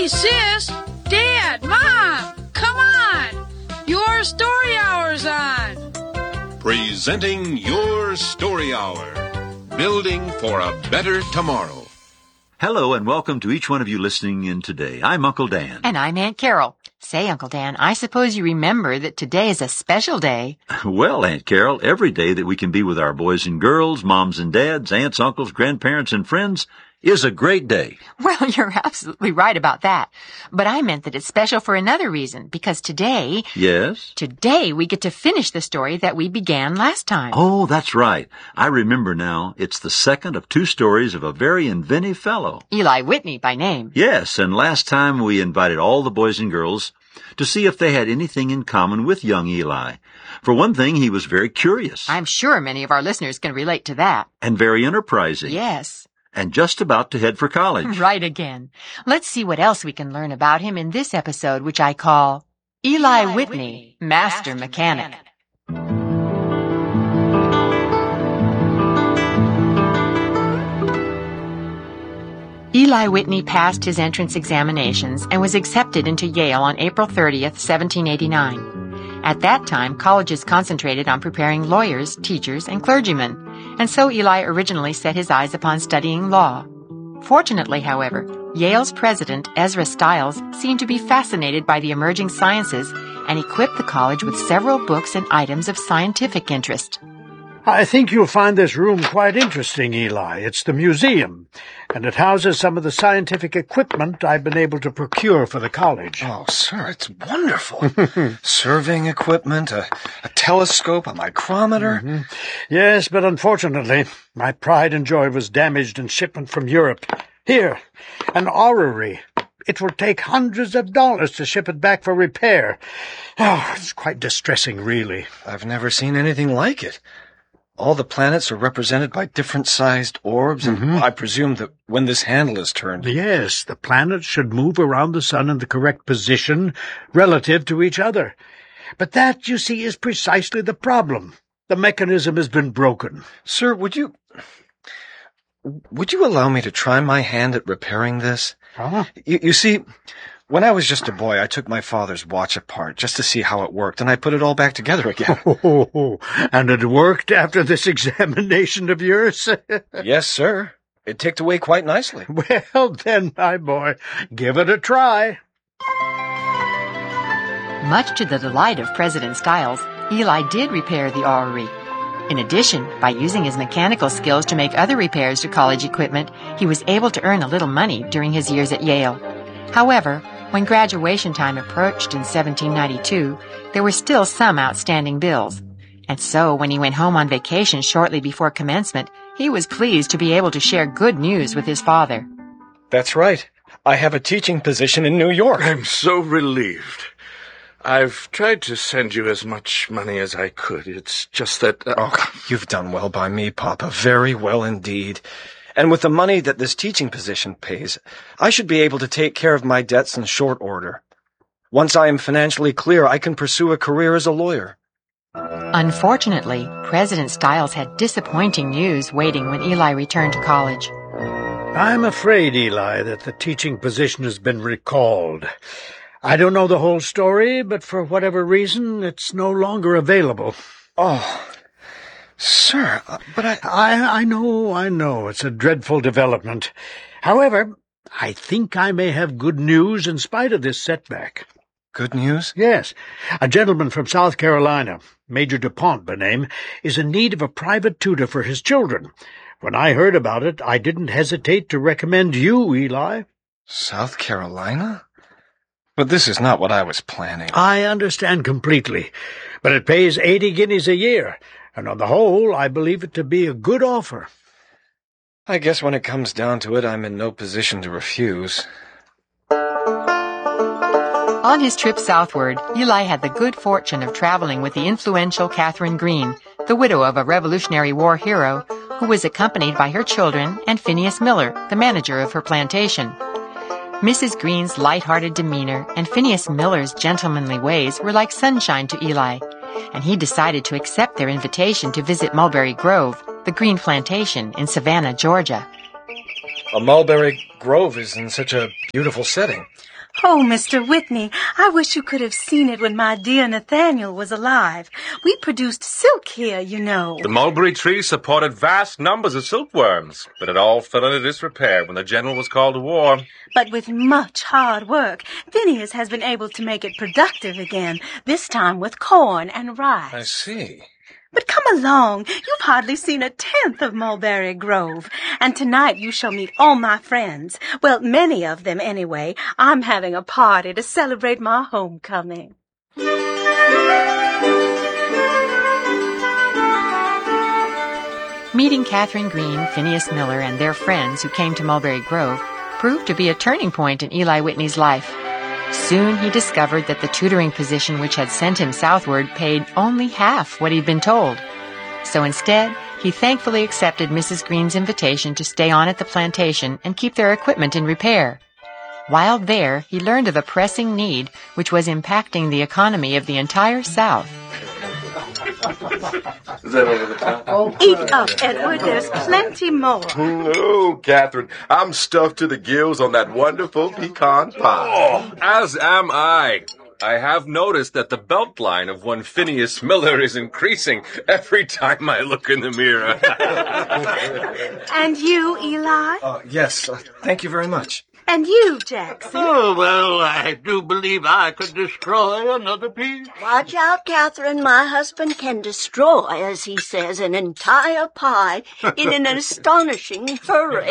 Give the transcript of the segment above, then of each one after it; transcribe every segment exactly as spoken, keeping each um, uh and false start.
Hey, sis, Dad, Mom, come on. Your story hour's on. Presenting Your Story Hour. Building for a better tomorrow. Hello and welcome to each one of you listening in today. I'm Uncle Dan. And I'm Aunt Carol. Say, Uncle Dan, I suppose you remember that today is a special day. Well, Aunt Carol, every day that we can be with our boys and girls, moms and dads, aunts, uncles, grandparents, and friends is a great day. Well, you're absolutely right about that. But I meant that it's special for another reason, because today... Yes? Today we get to finish the story that we began last time. Oh, that's right. I remember now. It's the second of two stories of a very inventive fellow. Eli Whitney by name. Yes, and last time we invited all the boys and girls to see if they had anything in common with young Eli. For one thing, he was very curious. I'm sure many of our listeners can relate to that. And very enterprising. Yes. And just about to head for college. Right again. Let's see what else we can learn about him in this episode, which I call Eli, Eli Whitney, Whitney, Master, Master Mechanic. Mechanic. Eli Whitney passed his entrance examinations and was accepted into Yale on April thirtieth, seventeen eighty-nine. At that time, colleges concentrated on preparing lawyers, teachers, and clergymen, and so Eli originally set his eyes upon studying law. Fortunately, however, Yale's president, Ezra Stiles, seemed to be fascinated by the emerging sciences and equipped the college with several books and items of scientific interest. I think you'll find this room quite interesting, Eli. It's the museum, and it houses some of the scientific equipment I've been able to procure for the college. Oh, sir, it's wonderful. Surveying equipment, a, a telescope, a micrometer. Mm-hmm. Yes, but unfortunately, my pride and joy was damaged in shipment from Europe. Here, an orrery. It will take hundreds of dollars to ship it back for repair. Oh, it's quite distressing, really. I've never seen anything like it. All the planets are represented by different-sized orbs, and mm-hmm. I presume that when this handle is turned... Yes, the planets should move around the sun in the correct position relative to each other. But that, you see, is precisely the problem. The mechanism has been broken. Sir, would you... Would you allow me to try my hand at repairing this? Huh? You, you see... When I was just a boy, I took my father's watch apart just to see how it worked, and I put it all back together again. Oh, and it worked after this examination of yours? Yes, sir. It ticked away quite nicely. Well, then, my boy, give it a try. Much to the delight of President Stiles, Eli did repair the orrery. In addition, by using his mechanical skills to make other repairs to college equipment, he was able to earn a little money during his years at Yale. However, when graduation time approached in seventeen ninety-two, there were still some outstanding bills. And so, when he went home on vacation shortly before commencement, he was pleased to be able to share good news with his father. That's right. I have a teaching position in New York. I'm so relieved. I've tried to send you as much money as I could. It's just that... Uh... Oh, you've done well by me, Papa. Very well indeed. And with the money that this teaching position pays, I should be able to take care of my debts in short order. Once I am financially clear, I can pursue a career as a lawyer. Unfortunately, President Stiles had disappointing news waiting when Eli returned to college. I'm afraid, Eli, that the teaching position has been recalled. I don't know the whole story, but for whatever reason, it's no longer available. Oh... Sir, uh, but I... I... I know, I know. It's a dreadful development. However, I think I may have good news in spite of this setback. Good news? Yes. A gentleman from South Carolina, Major DuPont by name, is in need of a private tutor for his children. When I heard about it, I didn't hesitate to recommend you, Eli. South Carolina? But this is not what I was planning. I understand completely, but it pays eighty guineas a year. And on the whole, I believe it to be a good offer. I guess when it comes down to it, I'm in no position to refuse. On his trip southward, Eli had the good fortune of traveling with the influential Catherine Greene, the widow of a Revolutionary War hero, who was accompanied by her children and Phineas Miller, the manager of her plantation. Missus Greene's light-hearted demeanor and Phineas Miller's gentlemanly ways were like sunshine to Eli, and he decided to accept their invitation to visit Mulberry Grove, the Greene plantation in Savannah, Georgia. A mulberry grove is in such a beautiful setting. Oh, Mister Whitney, I wish you could have seen it when my dear Nathaniel was alive. We produced silk here, you know. The mulberry tree supported vast numbers of silkworms, but it all fell into disrepair when the general was called to war. But with much hard work, Phineas has been able to make it productive again, this time with corn and rice. I see. But come along. You've hardly seen a tenth of Mulberry Grove. And tonight you shall meet all my friends. Well, many of them anyway. I'm having a party to celebrate my homecoming. Meeting Catherine Green, Phineas Miller, and their friends who came to Mulberry Grove proved to be a turning point in Eli Whitney's life. Soon he discovered that the tutoring position which had sent him southward paid only half what he'd been told. So instead, he thankfully accepted Missus Green's invitation to stay on at the plantation and keep their equipment in repair. While there, he learned of a pressing need which was impacting the economy of the entire South. Is that over the top? Oh, eat up, Edward. There's plenty more. Oh, Catherine, I'm stuffed to the gills on that wonderful pecan pie. Oh, as am I. I have noticed that the belt line of one Phineas Miller is increasing every time I look in the mirror. And you, Eli? Uh, yes, uh, thank you very much. And you, Jackson? Oh, well, I do believe I could destroy another piece. Watch out, Catherine. My husband can destroy, as he says, an entire pie in an astonishing hurry.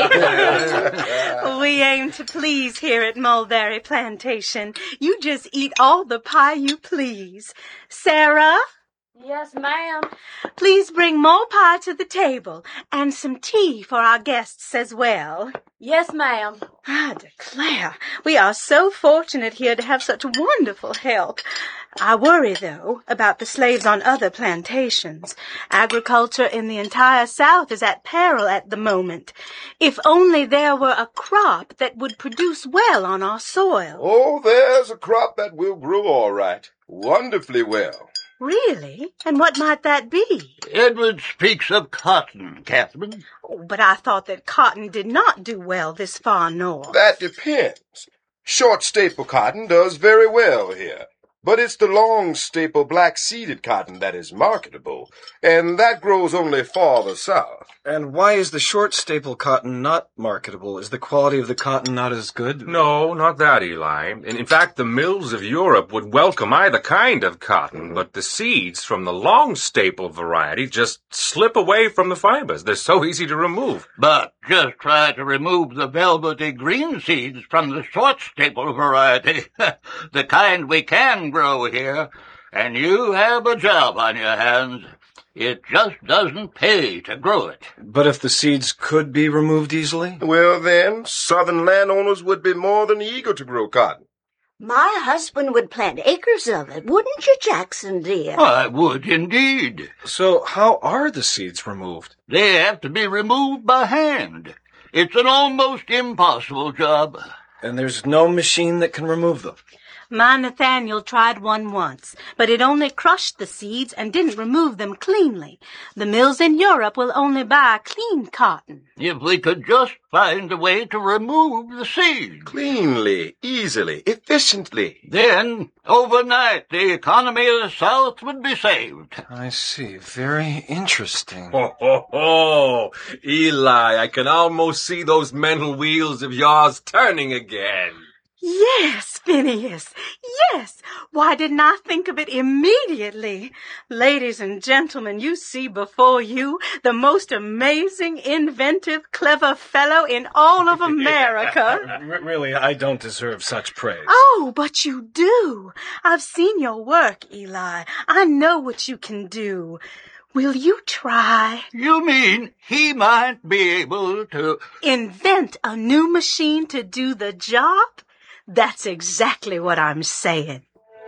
We aim to please here at Mulberry Plantation. You just eat all the pie you please. Sarah? Yes, ma'am. Please bring more pie to the table and some tea for our guests as well. Yes, ma'am. I declare, we are so fortunate here to have such wonderful help. I worry, though, about the slaves on other plantations. Agriculture in the entire South is at peril at the moment. If only there were a crop that would produce well on our soil. Oh, there's a crop that will grow all right. Wonderfully well. Really? And what might that be? Edward speaks of cotton, Catherine. Oh, but I thought that cotton did not do well this far north. That depends. Short staple cotton does very well here. But it's the long staple black-seeded cotton that is marketable, and that grows only farther south. And why is the short staple cotton not marketable? Is the quality of the cotton not as good? No, not that, Eli. In, in fact, the mills of Europe would welcome either kind of cotton, but the seeds from the long staple variety just slip away from the fibers. They're so easy to remove. But just try to remove the velvety green seeds from the short staple variety, the kind we can grow here, and you have a job on your hands. It just doesn't pay to grow it. But if the seeds could be removed easily? Well, then, southern landowners would be more than eager to grow cotton. My husband would plant acres of it, wouldn't you, Jackson, dear? I would indeed. So how are the seeds removed? They have to be removed by hand. It's an almost impossible job. And there's no machine that can remove them? My Nathaniel tried one once, but it only crushed the seeds and didn't remove them cleanly. The mills in Europe will only buy clean cotton. If we could just find a way to remove the seeds. Cleanly, easily, efficiently. Then, overnight, the economy of the South would be saved. I see. Very interesting. Ho, ho, ho! Eli, I can almost see those mental wheels of yours turning again. Yes, Phineas, yes. Why didn't I think of it immediately? Ladies and gentlemen, you see before you the most amazing, inventive, clever fellow in all of America. Really, I don't deserve such praise. Oh, but you do. I've seen your work, Eli. I know what you can do. Will you try? You mean he might be able to invent a new machine to do the job? That's exactly what I'm saying.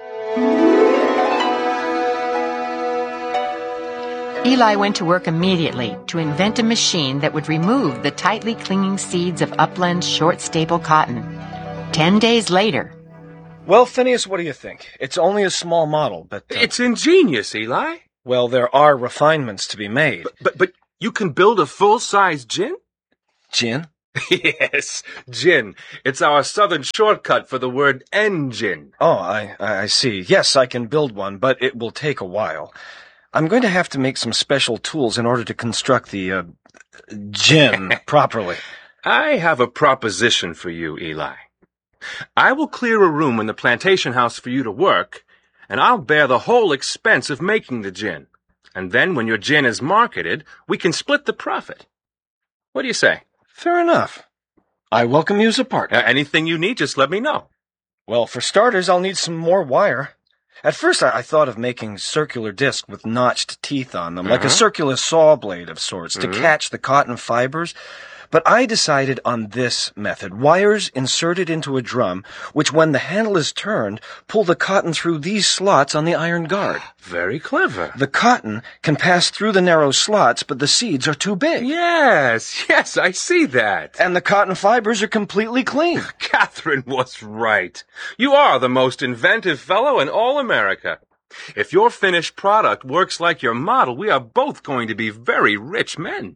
Eli went to work immediately to invent a machine that would remove the tightly clinging seeds of upland short staple cotton. Ten days later... Well, Phineas, what do you think? It's only a small model, but... Uh, it's ingenious, Eli. Well, there are refinements to be made. But, but, but you can build a full-size gin? Gin? Yes, gin. It's our southern shortcut for the word engine. Oh, I, I see. Yes, I can build one, but it will take a while. I'm going to have to make some special tools in order to construct the, uh, gin properly. I have a proposition for you, Eli. I will clear a room in the plantation house for you to work, and I'll bear the whole expense of making the gin. And then when your gin is marketed, we can split the profit. What do you say? Fair enough. I welcome you as a partner. Uh, anything you need, just let me know. Well, for starters, I'll need some more wire. At first, I, I thought of making circular discs with notched teeth on them, uh-huh. like a circular saw blade of sorts, to mm-hmm. catch the cotton fibers. But I decided on this method. Wires inserted into a drum, which when the handle is turned, pull the cotton through these slots on the iron guard. Very clever. The cotton can pass through the narrow slots, but the seeds are too big. Yes, yes, I see that. And the cotton fibers are completely clean. Catherine was right. You are the most inventive fellow in all America. If your finished product works like your model, we are both going to be very rich men.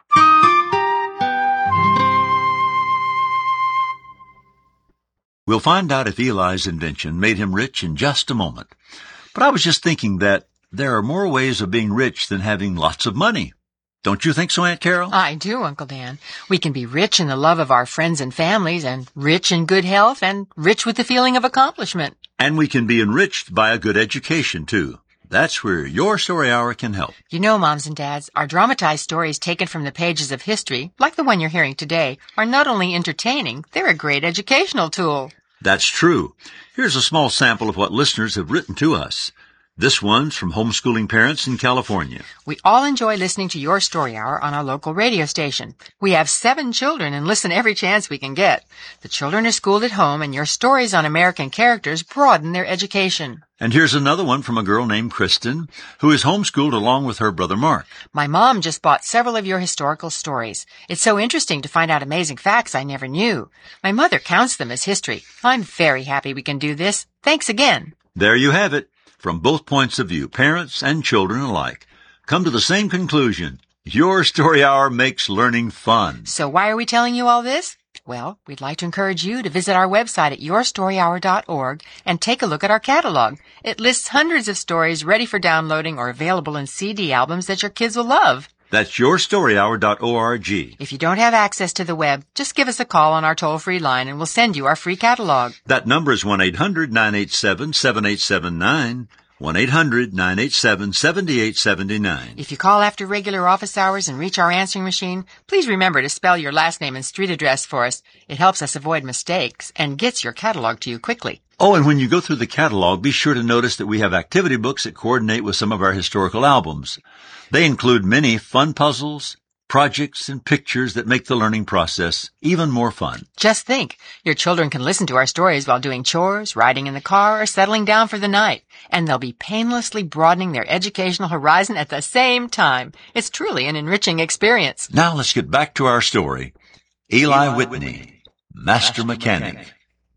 We'll find out if Eli's invention made him rich in just a moment. But I was just thinking that there are more ways of being rich than having lots of money. Don't you think so, Aunt Carol? I do, Uncle Dan. We can be rich in the love of our friends and families, and rich in good health, and rich with the feeling of accomplishment. And we can be enriched by a good education, too. That's where Your Story Hour can help. You know, Moms and Dads, our dramatized stories taken from the pages of history, like the one you're hearing today, are not only entertaining, they're a great educational tool. That's true. Here's a small sample of what listeners have written to us. This one's from homeschooling parents in California. We all enjoy listening to Your Story Hour on our local radio station. We have seven children and listen every chance we can get. The children are schooled at home, and your stories on American characters broaden their education. And here's another one from a girl named Kristen, who is homeschooled along with her brother Mark. My mom just bought several of your historical stories. It's so interesting to find out amazing facts I never knew. My mother counts them as history. I'm very happy we can do this. Thanks again. There you have it. From both points of view, parents and children alike come to the same conclusion. Your Story Hour makes learning fun. So why are we telling you all this? Well, we'd like to encourage you to visit our website at your story hour dot org and take a look at our catalog. It lists hundreds of stories ready for downloading or available in C D albums that your kids will love. That's your story hour dot org. If you don't have access to the web, just give us a call on our toll-free line and we'll send you our free catalog. That number is one eight hundred nine eight seven seven eight seven nine. one eight hundred nine eight seven seven eight seven nine. If you call after regular office hours and reach our answering machine, please remember to spell your last name and street address for us. It helps us avoid mistakes and gets your catalog to you quickly. Oh, and when you go through the catalog, be sure to notice that we have activity books that coordinate with some of our historical albums. They include many fun puzzles, projects, and pictures that make the learning process even more fun. Just think, your children can listen to our stories while doing chores, riding in the car, or settling down for the night, and they'll be painlessly broadening their educational horizon at the same time. It's truly an enriching experience. Now let's get back to our story. Eli, Eli Whitney, Whitney, Master, Master Mechanic. Mechanic.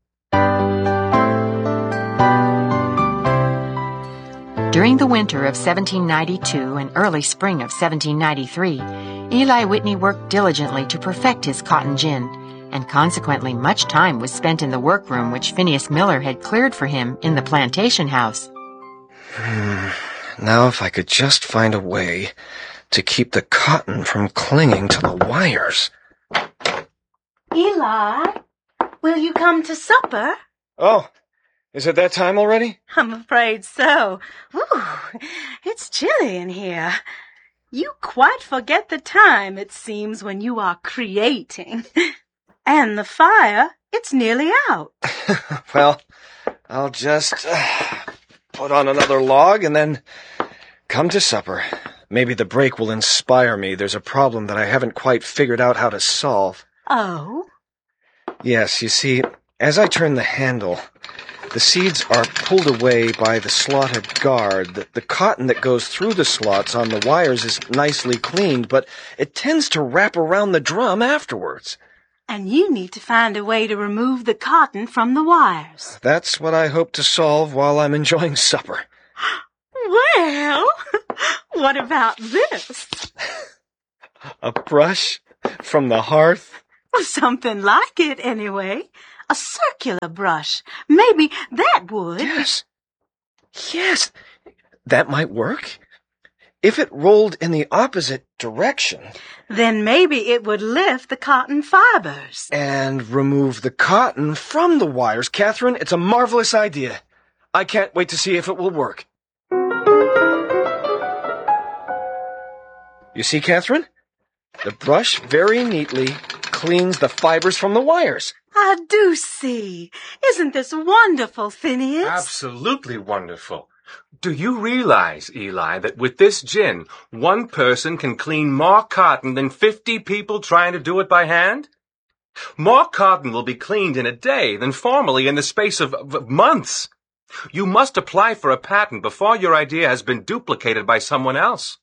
During the winter of seventeen ninety-two and early spring of seventeen ninety-three, Eli Whitney worked diligently to perfect his cotton gin, and consequently much time was spent in the workroom which Phineas Miller had cleared for him in the plantation house. Hmm. Now if I could just find a way to keep the cotton from clinging to the wires. Eli, will you come to supper? Oh, is it that time already? I'm afraid so. Ooh, it's chilly in here. You quite forget the time, it seems, when you are creating. And the fire, it's nearly out. Well, I'll just uh, put on another log and then come to supper. Maybe the break will inspire me. There's a problem that I haven't quite figured out how to solve. Oh? Yes, you see, as I turn the handle, the seeds are pulled away by the slotted guard. The, the cotton that goes through the slots on the wires is nicely cleaned, but it tends to wrap around the drum afterwards. And you need to find a way to remove the cotton from the wires. That's what I hope to solve while I'm enjoying supper. Well, what about this? A brush from the hearth? Something like it, anyway. A circular brush. Maybe that would. Yes. Yes. That might work. If it rolled in the opposite direction. Then maybe it would lift the cotton fibers. And remove the cotton from the wires. Catherine, it's a marvelous idea. I can't wait to see if it will work. You see, Catherine? The brush very neatly cleans the fibers from the wires. I do see. Isn't this wonderful, Phineas? Absolutely wonderful. Do you realize, Eli, that with this gin, one person can clean more cotton than fifty people trying to do it by hand? More cotton will be cleaned in a day than formerly in the space of, of months. You must apply for a patent before your idea has been duplicated by someone else.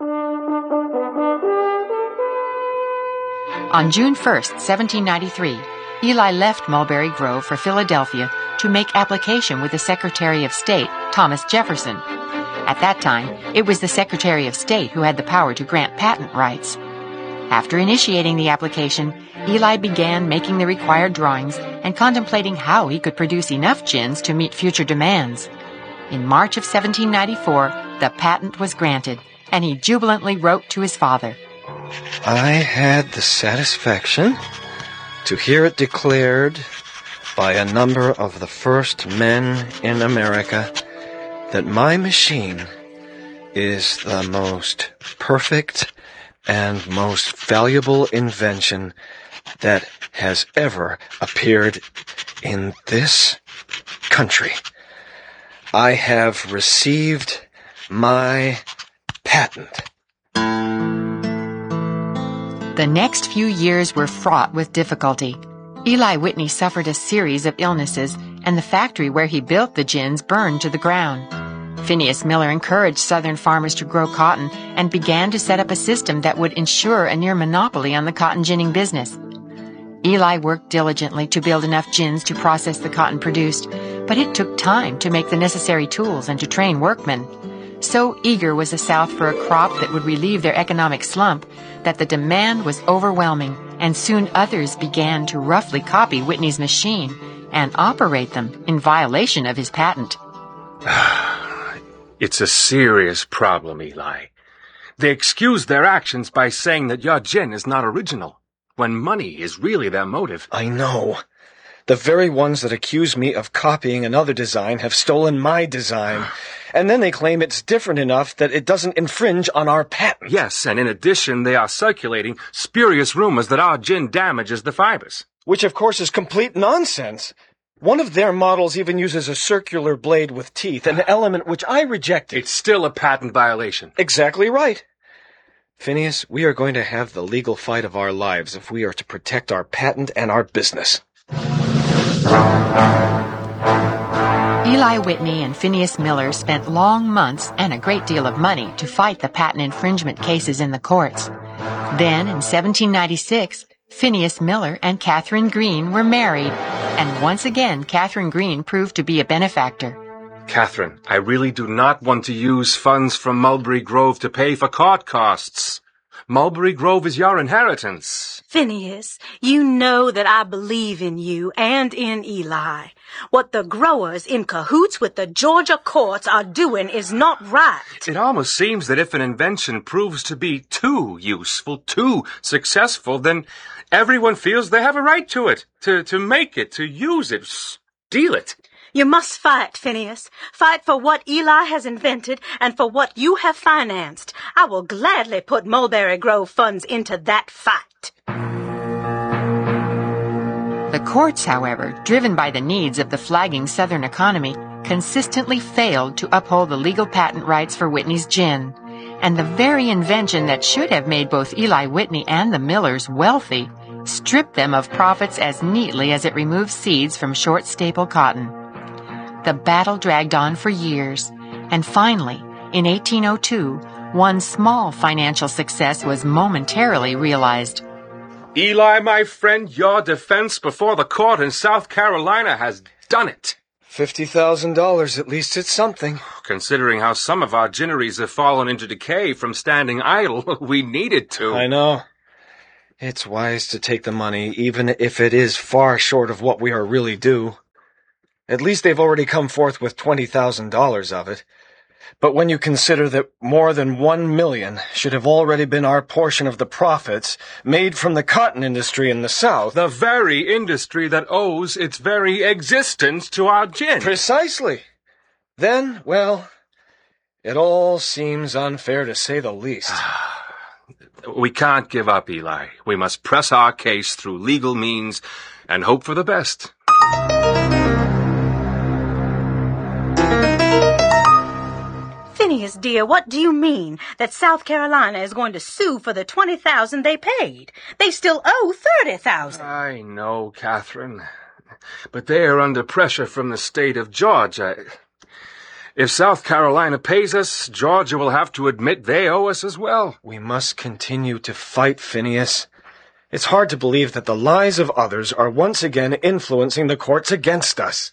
On June first, seventeen ninety-three, Eli left Mulberry Grove for Philadelphia to make application with the Secretary of State, Thomas Jefferson. At that time, it was the Secretary of State who had the power to grant patent rights. After initiating the application, Eli began making the required drawings and contemplating how he could produce enough gins to meet future demands. In March of seventeen ninety-four, the patent was granted, and he jubilantly wrote to his father. I had the satisfaction to hear it declared by a number of the first men in America that my machine is the most perfect and most valuable invention that has ever appeared in this country. I have received my patent. The next few years were fraught with difficulty. Eli Whitney suffered a series of illnesses, and the factory where he built the gins burned to the ground. Phineas Miller encouraged Southern farmers to grow cotton and began to set up a system that would ensure a near monopoly on the cotton ginning business. Eli worked diligently to build enough gins to process the cotton produced, but it took time to make the necessary tools and to train workmen. So eager was the South for a crop that would relieve their economic slump that the demand was overwhelming, and soon others began to roughly copy Whitney's machine and operate them in violation of his patent. It's a serious problem, Eli. They excuse their actions by saying that your gin is not original, when money is really their motive. I know. The very ones that accuse me of copying another design have stolen my design, and then they claim it's different enough that it doesn't infringe on our patent. Yes, and in addition, they are circulating spurious rumors that our gin damages the fibers. Which, of course, is complete nonsense. One of their models even uses a circular blade with teeth, an element which I rejected. It's still a patent violation. Exactly right. Phineas, we are going to have the legal fight of our lives if we are to protect our patent and our business. Eli Whitney and Phineas Miller spent long months and a great deal of money to fight the patent infringement cases in the courts. Then, in seventeen ninety-six, Phineas Miller and Catherine Green were married, and once again Catherine Green proved to be a benefactor. Catherine, I really do not want to use funds from Mulberry Grove to pay for court costs. Mulberry Grove is your inheritance. Phineas, you know that I believe in you and in Eli. What the growers in cahoots with the Georgia courts are doing is not right. It almost seems that if an invention proves to be too useful, too successful, then everyone feels they have a right to it, to, to make it, to use it, steal it. You must fight, Phineas. Fight for what Eli has invented and for what you have financed. I will gladly put Mulberry Grove funds into that fight. The courts, however, driven by the needs of the flagging Southern economy, consistently failed to uphold the legal patent rights for Whitney's gin. And the very invention that should have made both Eli Whitney and the Millers wealthy stripped them of profits as neatly as it removed seeds from short staple cotton. The battle dragged on for years, and finally, in eighteen oh two, one small financial success was momentarily realized. Eli, my friend, your defense before the court in South Carolina has done it. Fifty thousand dollars, at least it's something. Considering how some of our ginneries have fallen into decay from standing idle, we needed to. I know. It's wise to take the money, even if it is far short of what we are really due. At least they've already come forth with twenty thousand dollars of it. But when you consider that more than one million should have already been our portion of the profits made from the cotton industry in the South... The very industry that owes its very existence to our gin. Precisely. Then, well, it all seems unfair to say the least. We can't give up, Eli. We must press our case through legal means and hope for the best. Phineas, dear, what do you mean that South Carolina is going to sue for the twenty thousand dollars they paid? They still owe thirty thousand dollars. I know, Catherine, but they are under pressure from the state of Georgia. If South Carolina pays us, Georgia will have to admit they owe us as well. We must continue to fight, Phineas. It's hard to believe that the lies of others are once again influencing the courts against us.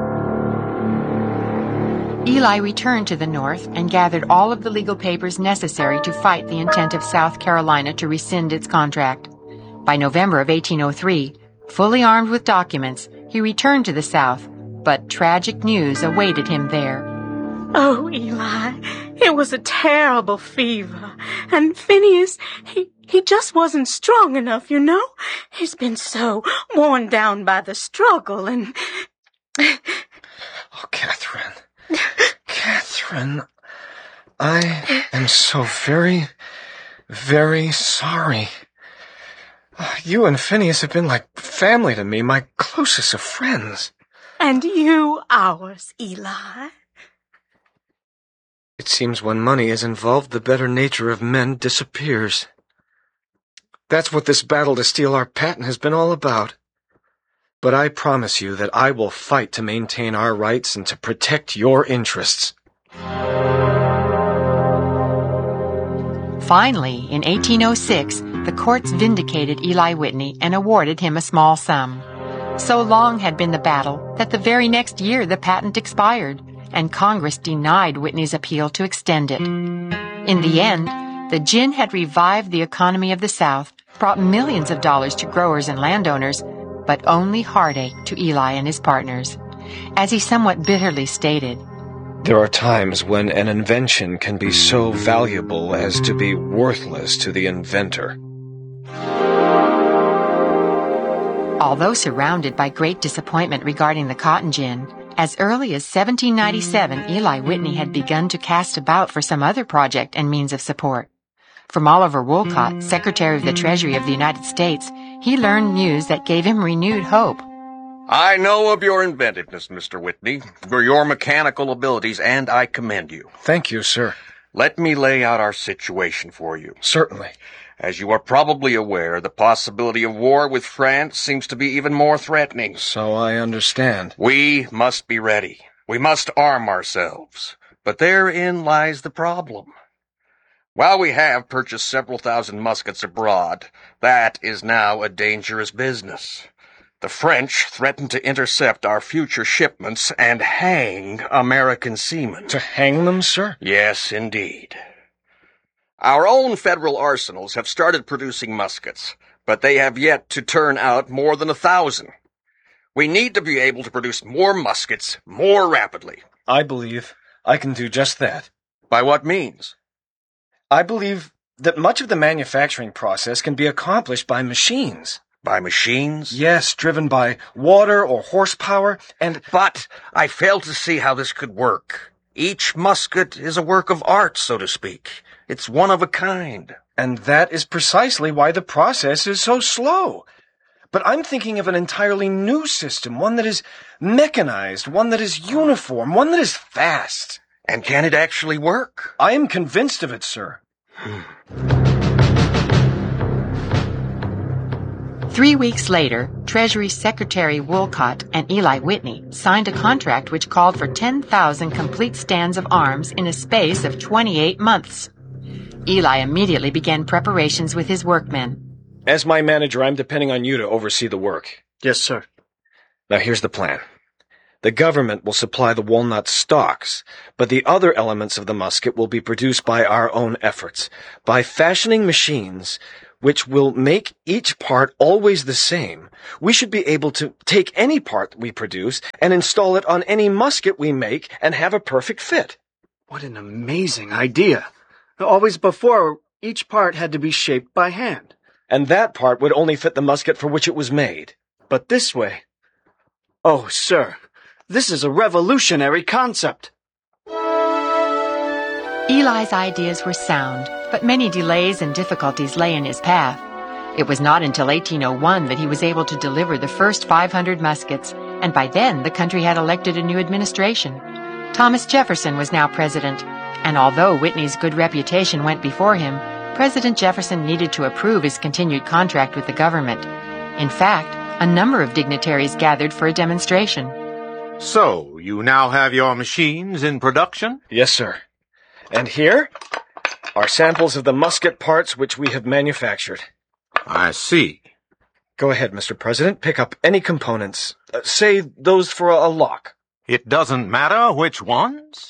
Eli returned to the North and gathered all of the legal papers necessary to fight the intent of South Carolina to rescind its contract. By November of eighteen oh three, fully armed with documents, he returned to the South, but tragic news awaited him there. Oh, Eli, it was a terrible fever. And Phineas, he, he just wasn't strong enough, you know? He's been so worn down by the struggle and... Oh, Catherine. Catherine, I am so very, very sorry. You and Phineas have been like family to me, my closest of friends. And you ours, Eli. It seems when money is involved, the better nature of men disappears. That's what this battle to steal our patent has been all about. But I promise you that I will fight to maintain our rights and to protect your interests. Finally, in eighteen oh six, the courts vindicated Eli Whitney and awarded him a small sum. So long had been the battle that the very next year the patent expired, and Congress denied Whitney's appeal to extend it. In the end, the gin had revived the economy of the South, brought millions of dollars to growers and landowners, but only heartache to Eli and his partners. As he somewhat bitterly stated, "There are times when an invention can be so valuable as to be worthless to the inventor." Although surrounded by great disappointment regarding the cotton gin, as early as seventeen ninety-seven, Eli Whitney had begun to cast about for some other project and means of support. From Oliver Wolcott, Secretary of the Treasury of the United States, he learned news that gave him renewed hope. "I know of your inventiveness, Mister Whitney, for your mechanical abilities, and I commend you." "Thank you, sir." "Let me lay out our situation for you." "Certainly." "As you are probably aware, the possibility of war with France seems to be even more threatening." "So I understand." "We must be ready. We must arm ourselves. But therein lies the problem. While we have purchased several thousand muskets abroad, that is now a dangerous business. The French threaten to intercept our future shipments and hang American seamen." "To hang them, sir?" "Yes, indeed. Our own federal arsenals have started producing muskets, but they have yet to turn out more than a thousand. We need to be able to produce more muskets more rapidly." "I believe I can do just that." "By what means?" "I believe that much of the manufacturing process can be accomplished by machines." "By machines?" "Yes, driven by water or horsepower, and—" "But I fail to see how this could work. Each musket is a work of art, so to speak. It's one of a kind." "And that is precisely why the process is so slow. But I'm thinking of an entirely new system, one that is mechanized, one that is uniform, one that is fast." "And can it actually work?" "I am convinced of it, sir." Three weeks later, Treasury Secretary Wolcott and Eli Whitney signed a contract which called for ten thousand complete stands of arms in a space of twenty-eight months. Eli immediately began preparations with his workmen. "As my manager, I'm depending on you to oversee the work." "Yes, sir." "Now here's the plan. The government will supply the walnut stalks, but the other elements of the musket will be produced by our own efforts. By fashioning machines, which will make each part always the same, we should be able to take any part we produce and install it on any musket we make and have a perfect fit. What an amazing idea. Always before, each part had to be shaped by hand. And that part would only fit the musket for which it was made. But this way... Oh, sir, this is a revolutionary concept. Eli's ideas were sound, but many delays and difficulties lay in his path. It was not until eighteen oh one that he was able to deliver the first five hundred muskets, and by then the country had elected a new administration. Thomas Jefferson was now president, and although Whitney's good reputation went before him, President Jefferson needed to approve his continued contract with the government. In fact, a number of dignitaries gathered for a demonstration. So, you now have your machines in production? Yes, sir. And here are samples of the musket parts which we have manufactured. I see. Go ahead, Mister President. Pick up any components. Uh, say those for a, a lock. It doesn't matter which ones?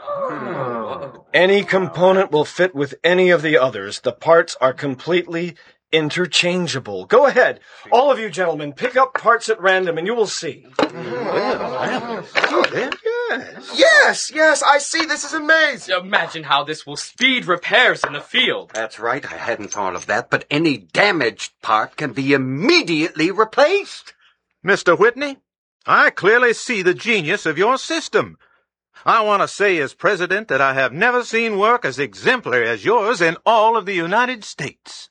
Any component will fit with any of the others. The parts are completely interchangeable. Go ahead. All of you gentlemen, pick up parts at random and you will see. Yes, yes, I see. This is amazing. Imagine how this will speed repairs in the field. That's right. I hadn't thought of that, but any damaged part can be immediately replaced. Mister Whitney, I clearly see the genius of your system. I want to say as president that I have never seen work as exemplary as yours in all of the United States.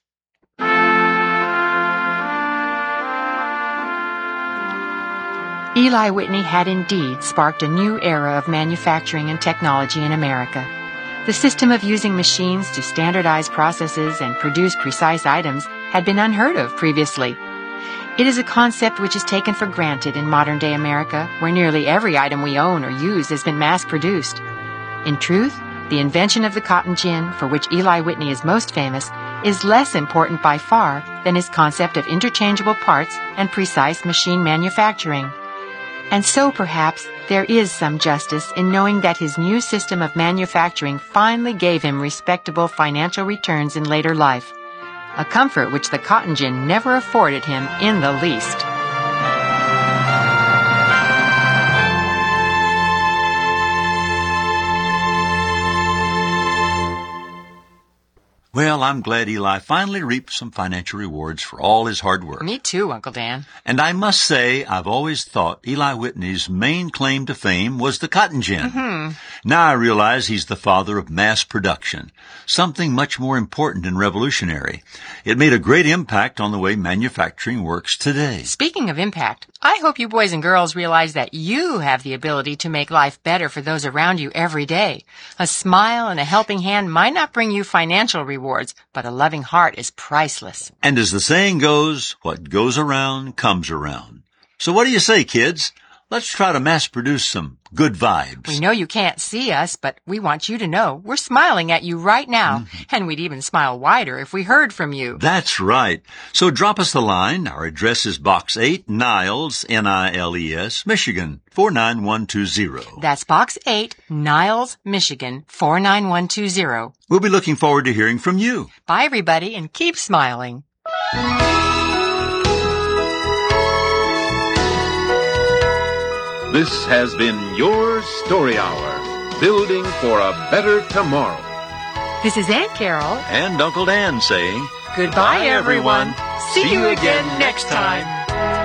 Eli Whitney had indeed sparked a new era of manufacturing and technology in America. The system of using machines to standardize processes and produce precise items had been unheard of previously. It is a concept which is taken for granted in modern-day America, where nearly every item we own or use has been mass-produced. In truth, the invention of the cotton gin, for which Eli Whitney is most famous, is less important by far than his concept of interchangeable parts and precise machine manufacturing. And so, perhaps, there is some justice in knowing that his new system of manufacturing finally gave him respectable financial returns in later life, a comfort which the cotton gin never afforded him in the least. Well, I'm glad Eli finally reaped some financial rewards for all his hard work. Me too, Uncle Dan. And I must say, I've always thought Eli Whitney's main claim to fame was the cotton gin. Mm-hmm. Now I realize he's the father of mass production, something much more important and revolutionary. It made a great impact on the way manufacturing works today. Speaking of impact, I hope you boys and girls realize that you have the ability to make life better for those around you every day. A smile and a helping hand might not bring you financial rewards, but a loving heart is priceless. And as the saying goes, what goes around comes around. So what do you say, kids? Let's try to mass-produce some good vibes. We know you can't see us, but we want you to know we're smiling at you right now, mm-hmm. and we'd even smile wider if we heard from you. That's right. So drop us a line. Our address is Box eight, Niles, N I L E S, Michigan, four nine one two zero. That's Box eight, Niles, Michigan, four nine one two zero. We'll be looking forward to hearing from you. Bye, everybody, and keep smiling. This has been your Story Hour, building for a better tomorrow. This is Aunt Carol and Uncle Dan saying, Goodbye, everyone. See you again next time.